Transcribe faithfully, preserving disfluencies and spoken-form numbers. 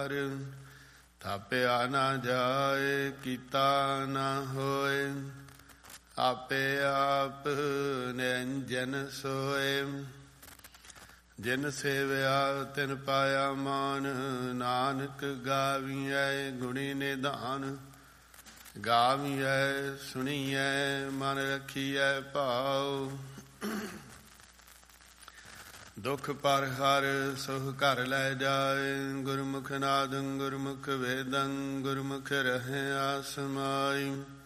ਹਰ ਥਾਪਿਆ ਨਾ ਜਾਏ ਕੀਤਾ ਨਾ ਹੋਏ। ਆਪੇ ਆਪ ਨਿਰੰਜਨ ਸੋਏ। ਜਿਨ ਸੇਵਿਆ ਤਿਨ ਪਾਇਆ ਮਾਨ। ਨਾਨਕ ਗਾਵੀਐ ਗੁਣੀ ਨਿਧਾਨ। ਗਾਵੀਐ ਸੁਣੀਐ ਮਨ ਰਖੀਐ ਭਾਉ। ਦੁਖ ਪਰ ਹਰ ਸੁਖ ਘਰ ਲੈ ਜਾਏ। ਗੁਰਮੁਖ ਨਾਦੰ ਗੁਰਮੁਖ ਵੇਦੰ ਗੁਰਮੁਖ ਰਹੇ ਆਸਮਾਈ।